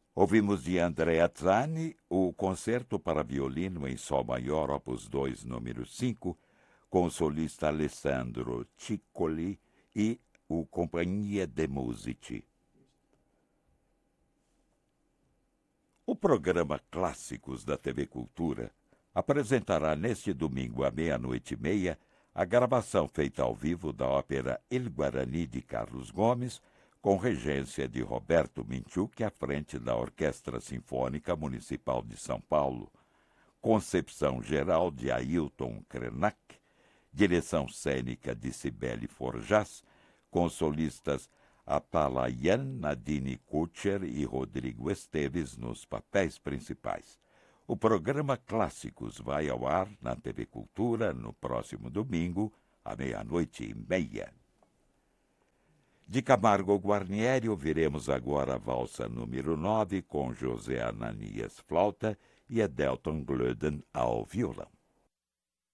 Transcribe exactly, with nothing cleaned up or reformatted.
Ouvimos de Andrea Zani o Concerto para Violino em Sol Maior, opus dois, número cinco, com o solista Alessandro Ciccoli e o Companhia de Musici. O programa Clássicos da T V Cultura apresentará neste domingo à meia-noite e meia a gravação feita ao vivo da ópera El Guarani de Carlos Gomes, com regência de Roberto Minchuk à frente da Orquestra Sinfônica Municipal de São Paulo, concepção geral de Ailton Krenak, direção cênica de Cibele Forjás, com solistas Atalayan, Nadine Kutcher e Rodrigo Esteves nos papéis principais. O programa Clássicos vai ao ar na T V Cultura no próximo domingo, à meia-noite e meia. De Camargo Guarnieri ouviremos agora a valsa número nove com José Ananias flauta e Adelton Glöden ao violão.